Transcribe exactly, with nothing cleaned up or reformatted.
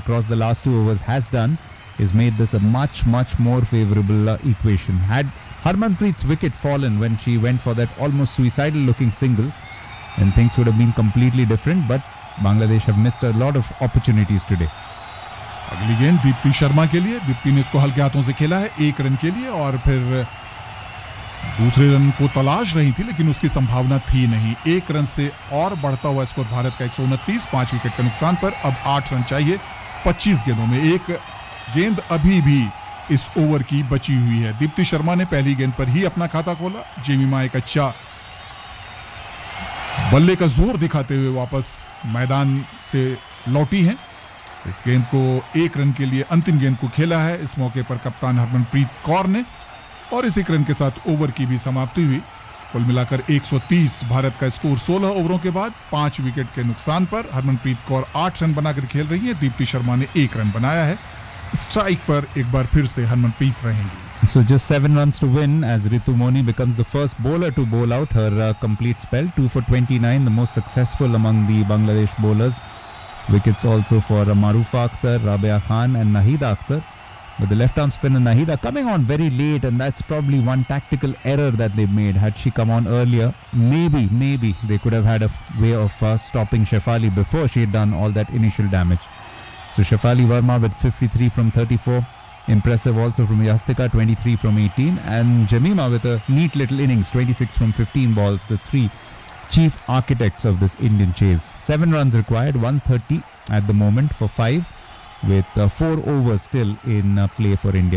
across the last two overs has done is made this a much, much more favourable uh, equation. Had Harmanpreet's wicket fallen when she went for that almost suicidal looking single, then things would have been completely different, but Bangladesh have missed a lot of opportunities today. अगली गेंद दीप्ति शर्मा के लिए. दीप्ति ने इसको हल्के हाथों से खेला है एक रन के लिए और फिर दूसरे रन को तलाश रही थी लेकिन उसकी संभावना थी नहीं. एक रन से और बढ़ता हुआ स्कोर भारत का एक सौ उनतीस, पांच विकेट के नुकसान पर. अब आठ रन चाहिए पच्चीस गेंदों में. एक गेंद अभी भी इस ओवर की बची हुई है. दीप्ति शर्मा ने पहली गेंद पर ही अपना खाता खोला. जेमिमा एक अच्छा बल्ले का जोर दिखाते हुए वापस मैदान से लौटी हैं. इस गेंद को एक रन के लिए अंतिम गेंद को खेला है इस मौके पर कप्तान हरमनप्रीत कौर ने और इस एक रन के साथ ओवर की भी समाप्ति हुई. कुल मिलाकर एक सौ तीस भारत का स्कोर सोलह ओवरों के बाद पांच विकेट के नुकसान पर. हरमनप्रीत कौर आठ रन बनाकर खेल रही है. दीप्ति शर्मा ने एक रन बनाया है. स्ट्राइक पर एक बार फिर से हरमनप्रीत रहेंगी. So just seven runs to win as Ritu Moni becomes the first bowler to bowl out her uh, complete spell. two for twenty-nine, the most successful among the Bangladesh bowlers. Wickets also for uh, Marufa Akhtar, Rabia Khan and Nahida Akhtar. But the left arm spinner Nahida coming on very late, and that's probably one tactical error that they've made. Had she come on earlier, maybe, maybe they could have had a f- way of uh, stopping Shefali before she had done all that initial damage. So Shefali Verma with fifty-three from thirty-four. Impressive also from Yastika, twenty-three from eighteen. And Jemima with a neat little innings, twenty-six from fifteen balls. The three chief architects of this Indian chase. Seven runs required, one thirty at the moment for five, with uh, four overs still in uh, play for India.